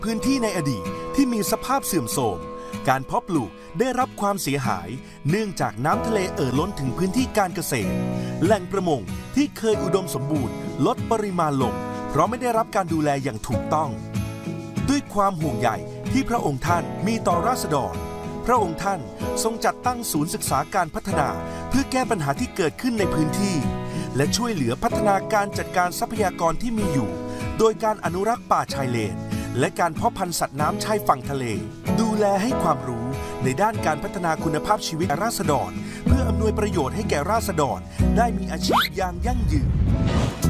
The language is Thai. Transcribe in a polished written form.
พื้นที่ในอดีตที่มีสภาพเสื่อมโทรมการเพาะปลูกได้รับความเสียหายเนื่องจากน้ำทะเลล้นถึงพื้นที่การเกษตรแหล่งประมงที่เคยอุดมสมบูรณ์ลดปริมาณลงเพราะไม่ได้รับการดูแลอย่างถูกต้องด้วยความห่วงใยที่พระองค์ท่านมีต่อราษฎรพระองค์ท่านทรงจัดตั้งศูนย์ศึกษาการพัฒนาเพื่อแก้ปัญหาที่เกิดขึ้นในพื้นที่และช่วยเหลือพัฒนาการจัดการทรัพยากรที่มีอยู่โดยการอนุรักษ์ป่าชายเลนและการเพาะพันธุ์สัตว์น้ำชายฝั่งทะเลดูแลให้ความรู้ในด้านการพัฒนาคุณภาพชีวิตราษฎรเพื่ออำนวยประโยชน์ให้แก่ราษฎรได้มีอาชีพอย่างยั่งยืน